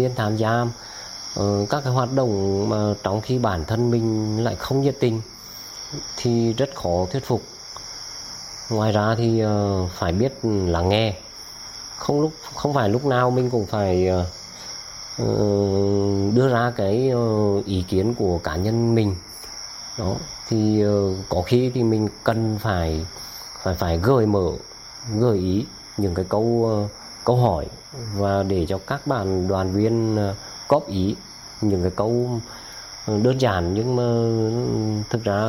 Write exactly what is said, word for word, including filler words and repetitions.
viên tham gia uh, các cái hoạt động mà trong khi bản thân mình lại không nhiệt tình thì rất khó thuyết phục. Ngoài ra thì uh, phải biết lắng nghe, không lúc không phải lúc nào mình cũng phải uh, uh, đưa ra cái uh, ý kiến của cá nhân mình. Đó thì uh, có khi thì mình cần phải phải phải gợi mở, gợi ý những cái câu uh, câu hỏi và để cho các bạn đoàn viên uh, góp ý những cái câu uh, đơn giản nhưng mà thực ra